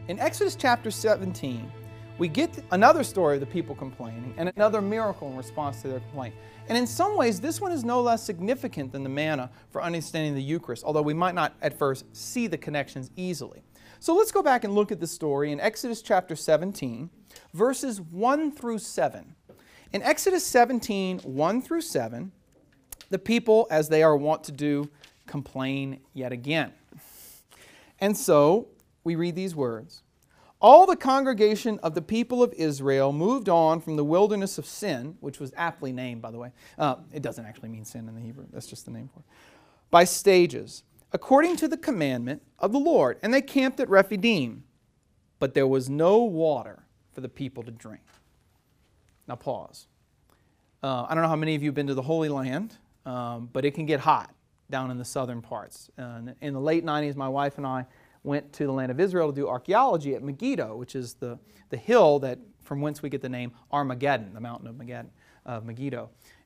In Exodus chapter 17, we get another story of the people complaining and another miracle in response to their complaint. And in some ways, this one is no less significant than the manna for understanding the Eucharist, although we might not at first see the connections easily. So let's go back and look at the story in Exodus chapter 17, verses 1 through 7. In Exodus 17, 1 through 7, the people, as they are wont to do, complain yet again. And so we read these words. All the congregation of the people of Israel moved on from the wilderness of Sin, which was aptly named, by the way. It doesn't actually mean sin in the Hebrew. That's just the name for it. By stages, according to the commandment of the Lord. And they camped at Rephidim. But there was no water for the people to drink. Now pause. I don't know how many of you have been to the Holy Land, but it can get hot down in the southern parts. In the late 90s, my wife and I went to the land of Israel to do archaeology at Megiddo, which is the hill that from whence we get the name Armageddon, the mountain of Megiddo.